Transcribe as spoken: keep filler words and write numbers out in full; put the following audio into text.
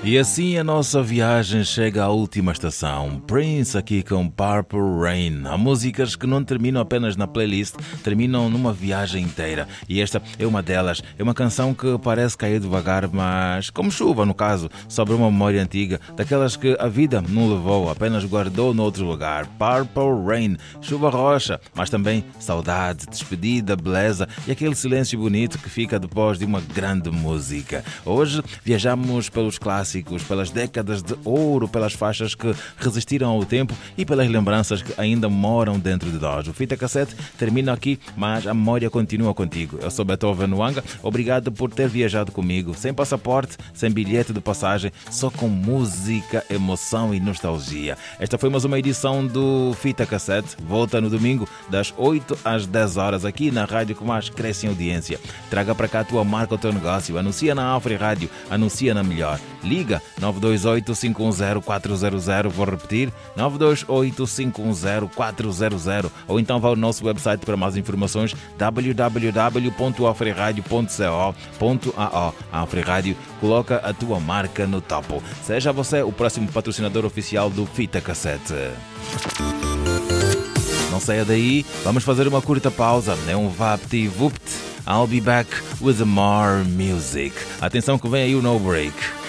E assim a nossa viagem chega à última estação. Prince aqui com Purple Rain. Há músicas que não terminam apenas na playlist, terminam numa viagem inteira. E esta é uma delas. É uma canção que parece cair devagar, mas como chuva no caso, sobre uma memória antiga, daquelas que a vida não levou, apenas guardou noutro lugar. Purple Rain, chuva roxa, mas também saudade, despedida, beleza e aquele silêncio bonito que fica depois de uma grande música. Hoje viajamos pelos clássicos, pelas décadas de ouro, pelas faixas que resistiram ao tempo e pelas lembranças que ainda moram dentro de nós. O Fita Cassete termina aqui, mas a memória continua contigo. Eu sou Beethoven Nwanga, obrigado por ter viajado comigo, sem passaporte, sem bilhete de passagem, só com música, emoção e nostalgia. Esta foi mais uma edição do Fita Cassete. Volta no domingo, das oito às dez horas, aqui na rádio que mais cresce em audiência. Traga para cá a tua marca, o teu negócio. Anuncia na Afri Rádio, anuncia na Melhor. Liga nove dois oito, cinco um zero, quatro zero zero, vou repetir, nove dois oito, cinco um zero, quatro zero zero, ou então vá ao nosso website para mais informações, w w w ponto afriradio ponto co ponto a o. A Afri Rádio coloca a tua marca no topo. Seja você o próximo patrocinador oficial do Fita Cassete. Não saia daí, vamos fazer uma curta pausa, é um vapt-vupt. I'll be back with more music. Atenção que vem aí o No Break.